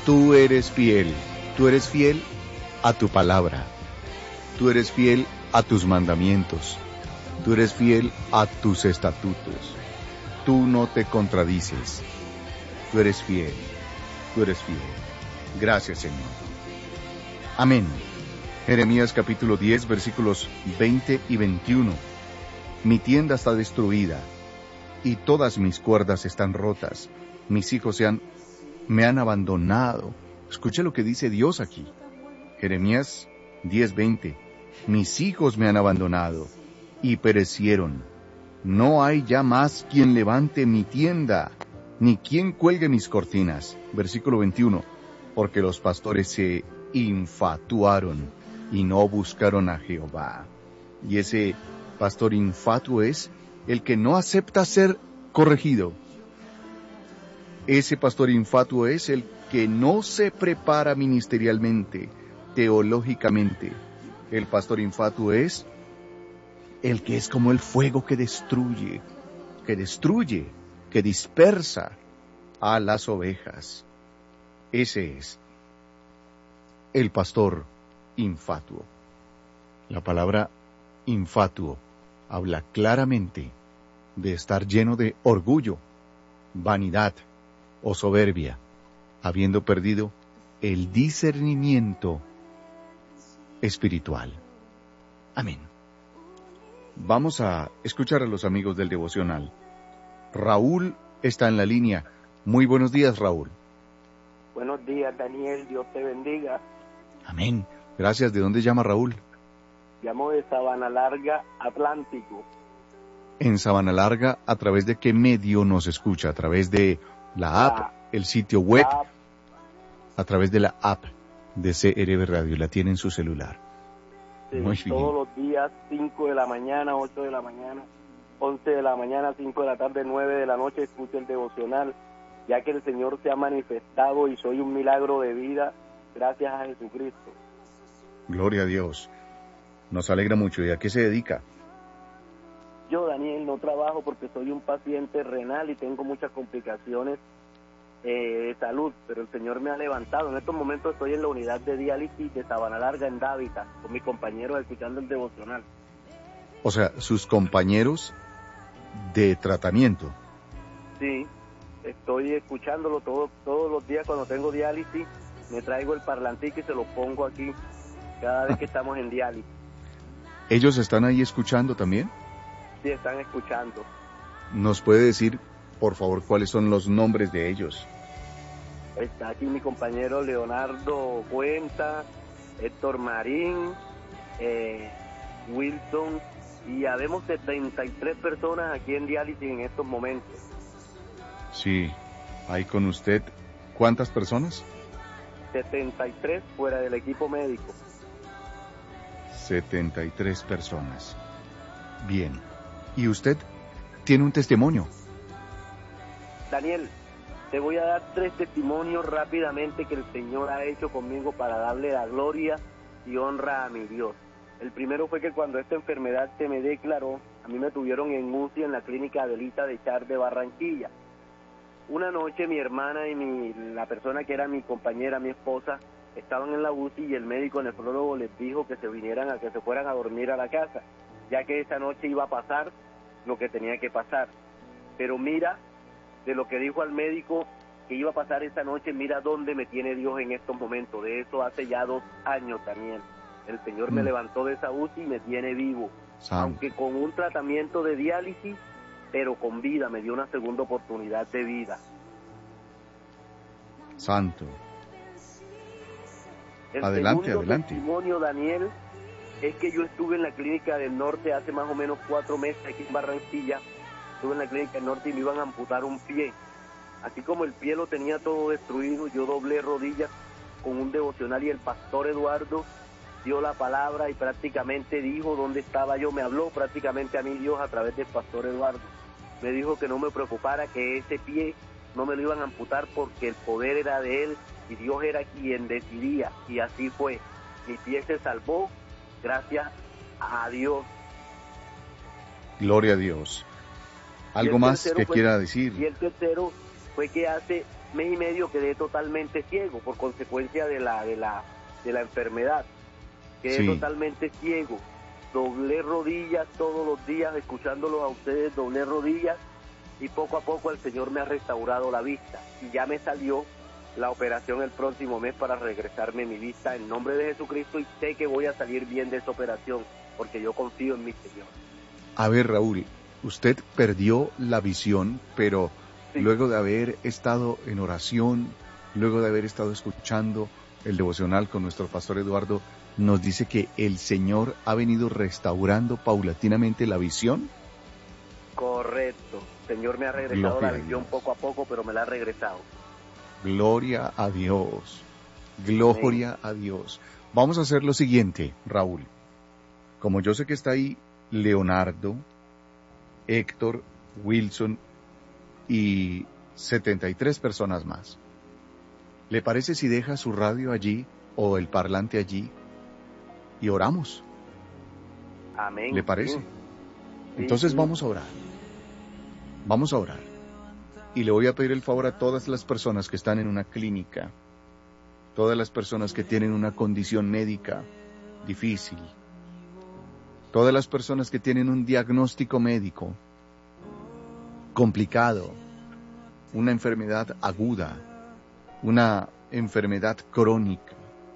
Tú eres fiel a tu palabra, tú eres fiel a tus mandamientos, tú eres fiel a tus estatutos, tú no te contradices, tú eres fiel, tú eres fiel. Gracias, Señor. Amén. Jeremías capítulo 10, versículos 20 y 21. Mi tienda está destruida, y todas mis cuerdas están rotas. Mis hijos me han abandonado. Escuche lo que dice Dios aquí. Jeremías 10:20. Mis hijos me han abandonado y perecieron. No hay ya más quien levante mi tienda, ni quien cuelgue mis cortinas. Versículo 21. Porque los pastores se infatuaron y no buscaron a Jehová. Y ese pastor infatuo es el que no acepta ser corregido. Ese pastor infatuo es el que no se prepara ministerialmente, teológicamente. El pastor infatuo es el que es como el fuego que destruye, que dispersa a las ovejas. Ese es el pastor infatuo. La palabra infatuo habla claramente de estar lleno de orgullo, vanidad o soberbia, habiendo perdido el discernimiento espiritual. Amén. Vamos a escuchar a los amigos del devocional. Raúl está en la línea. Muy buenos días, Raúl. Buenos días, Daniel. Dios te bendiga. Amén. Gracias. ¿De dónde llama Raúl? Llamo de Sabana Larga, Atlántico. En Sabana Larga, ¿a través de qué medio nos escucha? ¿A través de la app, el sitio web? A través de la app de CRB Radio. La tiene en su celular. Sí, muy bien. Todos los días, 5 de la mañana, 8 de la mañana, 11 de la mañana, 5 de la tarde, 9 de la noche, escucho el devocional, ya que el Señor se ha manifestado y soy un milagro de vida gracias a Jesucristo. Gloria a Dios. Nos alegra mucho. ¿Y a qué se dedica? Yo, Daniel, no trabajo porque soy un paciente renal y tengo muchas complicaciones de salud, pero el Señor me ha levantado. En estos momentos estoy en la unidad de diálisis de Sabana Larga, en Dávita, con mis compañeros escuchando el devocional. O sea, sus compañeros de tratamiento. Sí, estoy escuchándolo todos los días cuando tengo diálisis. Me traigo el parlantico y se lo pongo aquí cada vez que estamos en diálisis. ¿Ellos están ahí escuchando también? Sí, están escuchando. ¿Nos puede decir, por favor, cuáles son los nombres de ellos? Está aquí mi compañero Leonardo Cuenta, Héctor Marín, Wilson, y habemos 73 personas aquí en diálisis en estos momentos. Sí, ahí con usted, ¿cuántas personas? 73 fuera del equipo médico. 73 personas. Bien. ¿Y usted tiene un testimonio? Daniel, te voy a dar 3 testimonios rápidamente que el Señor ha hecho conmigo para darle la gloria y honra a mi Dios. El primero fue que cuando esta enfermedad se me declaró, a mí me tuvieron en UCI en la clínica Adelita de Char de Barranquilla. Una noche mi hermana y la persona que era mi compañera, mi esposa, estaban en la UCI y el médico nefrólogo les dijo que se fueran a dormir a la casa, ya que esa noche iba a pasar lo que tenía que pasar. Pero mira, de lo que dijo al médico que iba a pasar esa noche, mira dónde me tiene Dios en estos momentos. De eso hace ya 2 años también. El Señor me levantó de esa UCI y me tiene vivo. Aunque con un tratamiento de diálisis, pero con vida, me dio una segunda oportunidad de vida. Santo. Adelante. El segundo testimonio, Daniel, es que yo estuve en la Clínica del Norte hace más o menos 4 meses aquí en Barranquilla. Estuve en la Clínica del Norte y me iban a amputar un pie. Así como el pie lo tenía todo destruido, yo doblé rodillas con un devocional y el pastor Eduardo dio la palabra y prácticamente dijo dónde estaba yo. Me habló prácticamente a mí Dios a través del pastor Eduardo. Me dijo que no me preocupara, que ese pie no me lo iban a amputar porque el poder era de él y Dios era quien decidía. Y así fue. Mi pie se salvó gracias a Dios. Gloria a Dios. ¿Algo más que quiera decir? Y el tercero fue que hace mes y medio quedé totalmente ciego por consecuencia de la enfermedad. Quedé totalmente ciego. Doblé rodillas todos los días, escuchándolos a ustedes, doblé rodillas, y poco a poco el Señor me ha restaurado la vista. Y ya me salió la operación el próximo mes para regresarme mi vista en nombre de Jesucristo, y sé que voy a salir bien de esa operación, porque yo confío en mi Señor. A ver, Raúl, usted perdió la visión, pero luego de haber estado en oración, luego de haber estado escuchando el devocional con nuestro pastor Eduardo, nos dice que el Señor ha venido restaurando paulatinamente la visión. Correcto. El Señor me ha regresado la visión poco a poco, pero me la ha regresado. Gloria a Dios. Gloria a Dios. Vamos a hacer lo siguiente, Raúl. Como yo sé que está ahí Leonardo, Héctor, Wilson y 73 personas más, ¿le parece si deja su radio allí o el parlante allí y oramos? Amén. ¿Le parece? Sí. Entonces vamos a orar. Vamos a orar. Y le voy a pedir el favor a todas las personas que están en una clínica, todas las personas que tienen una condición médica difícil, todas las personas que tienen un diagnóstico médico complicado, una enfermedad aguda, una enfermedad crónica,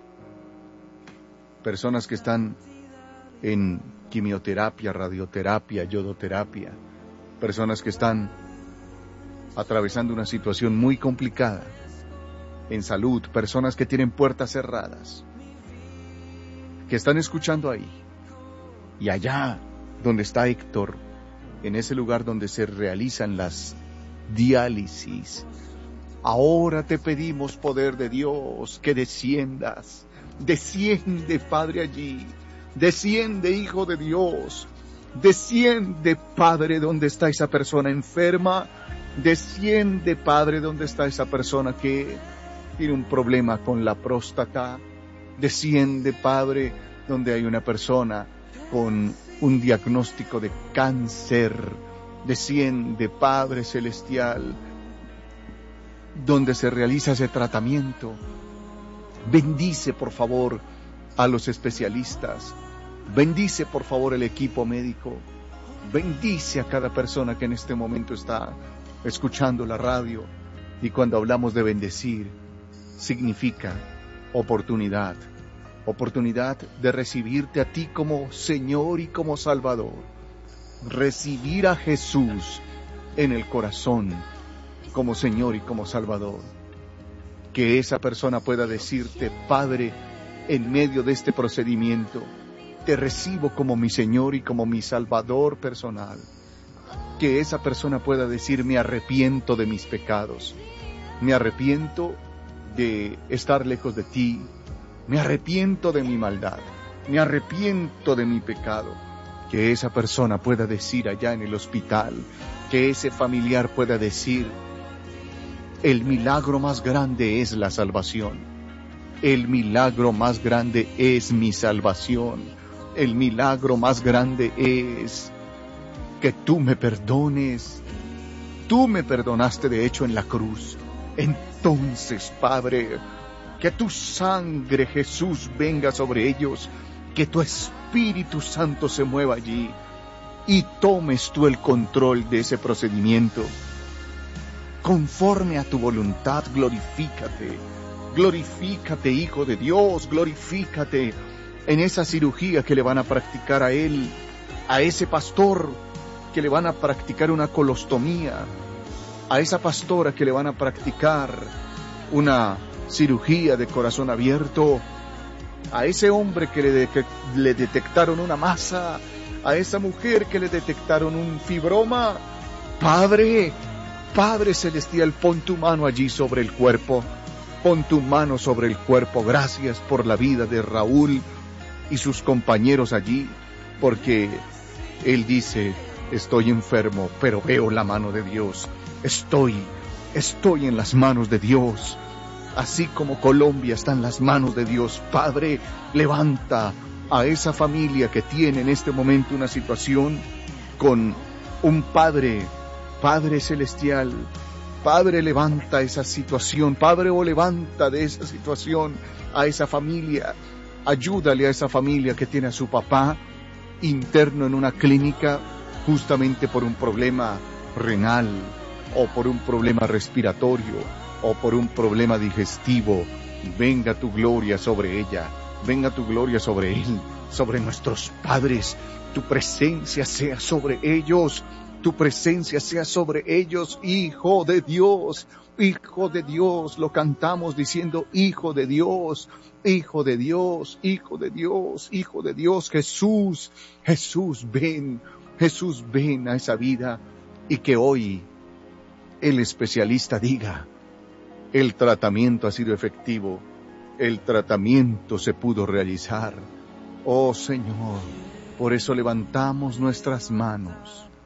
personas que están en quimioterapia, radioterapia, yodoterapia, personas que están atravesando una situación muy complicada en salud, personas que tienen puertas cerradas, que están escuchando ahí. Y allá donde está Héctor, en ese lugar donde se realizan las diálisis, ahora te pedimos, poder de Dios, que desciendas. Desciende, Padre, allí. Desciende, Hijo de Dios. Desciende, Padre, donde está esa persona enferma. Desciende, Padre, donde está esa persona que tiene un problema con la próstata. Desciende, Padre, donde hay una persona con un diagnóstico de cáncer. Desciende, Padre Celestial, donde se realiza ese tratamiento. Bendice, por favor, a los especialistas. Bendice, por favor, el equipo médico. Bendice a cada persona que en este momento está escuchando la radio. Y cuando hablamos de bendecir, significa oportunidad. Oportunidad de recibirte a ti como Señor y como Salvador. Recibir a Jesús en el corazón como Señor y como Salvador. Que esa persona pueda decirte: Padre, en medio de este procedimiento, te recibo como mi Señor y como mi Salvador personal. Que esa persona pueda decir: me arrepiento de mis pecados, me arrepiento de estar lejos de ti, me arrepiento de mi maldad, me arrepiento de mi pecado. Que esa persona pueda decir allá en el hospital, que ese familiar pueda decir: el milagro más grande es la salvación. El milagro más grande es mi salvación. El milagro más grande es que tú me perdones. Tú me perdonaste de hecho en la cruz. Entonces, Padre, que tu sangre, Jesús, venga sobre ellos, que tu Espíritu Santo se mueva allí y tomes tú el control de ese procedimiento. Conforme a tu voluntad, glorifícate. Glorifícate, Hijo de Dios, glorifícate en esa cirugía que le van a practicar a él, a ese pastor que le van a practicar una colostomía, a esa pastora que le van a practicar una cirugía de corazón abierto, a ese hombre que le detectaron una masa, a esa mujer que le detectaron un fibroma. Padre Celestial, pon tu mano allí sobre el cuerpo, pon tu mano sobre el cuerpo. Gracias por la vida de Raúl y sus compañeros allí, porque él dice: estoy enfermo, pero veo la mano de Dios. Estoy en las manos de Dios. Así como Colombia está en las manos de Dios. Padre, levanta a esa familia que tiene en este momento una situación con un Padre Celestial, Padre, levanta esa situación. Padre, levanta de esa situación a esa familia. Ayúdale a esa familia que tiene a su papá interno en una clínica justamente por un problema renal, o por un problema respiratorio, o por un problema digestivo. Venga tu gloria sobre ella, venga tu gloria sobre él, sobre nuestros padres. Tu presencia sea sobre ellos, tu presencia sea sobre ellos, Hijo de Dios. Hijo de Dios, lo cantamos diciendo, Hijo de Dios, Hijo de Dios, Hijo de Dios, Hijo de Dios, Jesús, Jesús, ven a esa vida, y que hoy el especialista diga, el tratamiento ha sido efectivo, el tratamiento se pudo realizar. Oh Señor, por eso levantamos nuestras manos